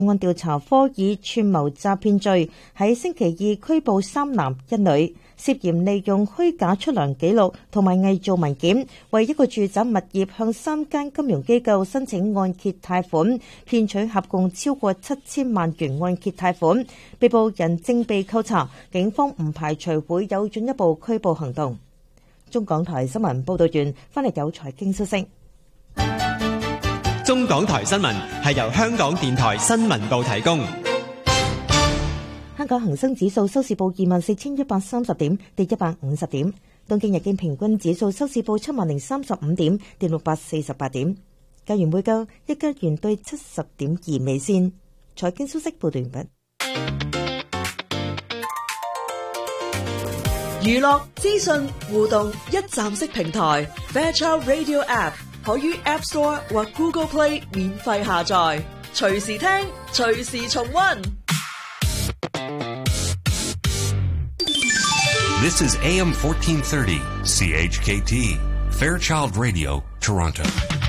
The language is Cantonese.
案調查科以串謀詐騙罪喺星期二拘捕3男1女，涉嫌利用虛假出糧記錄同埋偽造文件，為一個住宅物業向3間金融機構申請按揭貸款，騙取合共超過7000萬元按揭貸款。被捕人正被扣查，警方唔排除會有進一步拘捕行動。中港台新聞報道完，翻嚟有財經消息。 中港台新聞係由香港電台新聞部提供。 香港恒生指數收市報24,130點，跌150點。東京日經平均指數收市報70,035點，跌648點。加元匯價，1加元兌70.2美仙。財經消息報道完畢。 娛樂資訊互動一站式平台 Fairchild Radio App 可於 App Store 或 Google Play 免費下載，隨時聽，隨時重溫。 This is AM 1430 CHKT Fairchild Radio Toronto.